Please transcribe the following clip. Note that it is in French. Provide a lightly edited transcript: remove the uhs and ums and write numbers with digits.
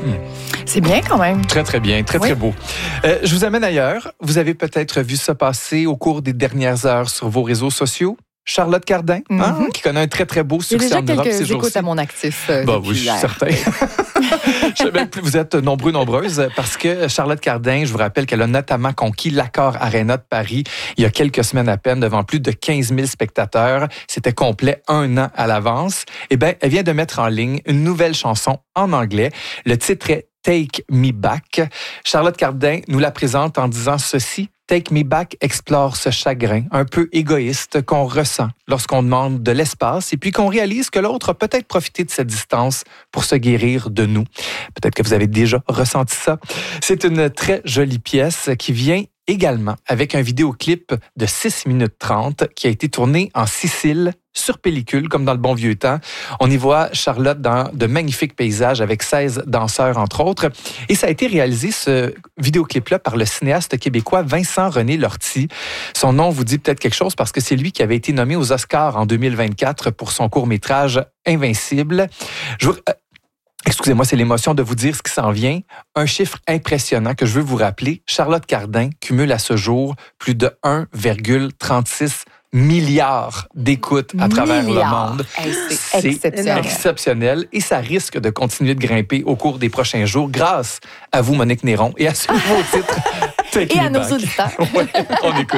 C'est bien quand même. Très, très bien. Très, très beau. Je vous amène ailleurs. Vous avez peut-être vu ça passer au cours des dernières heures sur vos réseaux sociaux. Charlotte Cardin, qui connaît un très, très beau succès en Europe ces jours-ci. Il y a déjà quelques écoutes à mon actif. Oui, je suis certain. Je sais même plus, vous êtes nombreuses, parce que Charlotte Cardin, je vous rappelle qu'elle a notamment conquis l'Accor Arena de Paris il y a quelques semaines à peine, devant plus de 15 000 spectateurs. C'était complet 1 an à l'avance. Eh bien, elle vient de mettre en ligne une nouvelle chanson en anglais. Le titre est Take Me Back. Charlotte Cardin nous la présente en disant ceci. Take Me Back explore ce chagrin un peu égoïste qu'on ressent lorsqu'on demande de l'espace et puis qu'on réalise que l'autre a peut-être profité de cette distance pour se guérir de nous. Peut-être que vous avez déjà ressenti ça. C'est une très jolie pièce qui vient également avec un vidéoclip de 6 minutes 30 qui a été tourné en Sicile sur pellicule, comme dans le bon vieux temps. On y voit Charlotte dans de magnifiques paysages avec 16 danseurs, entre autres. Et ça a été réalisé, ce vidéoclip-là, par le cinéaste québécois Vincent-René Lortie. Son nom vous dit peut-être quelque chose parce que c'est lui qui avait été nommé aux Oscars en 2024 pour son court-métrage Invincible. Excusez-moi, c'est l'émotion de vous dire ce qui s'en vient. Un chiffre impressionnant que je veux vous rappeler. Charlotte Cardin cumule à ce jour plus de 1,36 milliard d'écoutes à travers le monde. C'est exceptionnel. Et ça risque de continuer de grimper au cours des prochains jours grâce à vous, Monique Néron, et à ce nouveau titre. Et à nos auditeurs. Ouais, on écoute.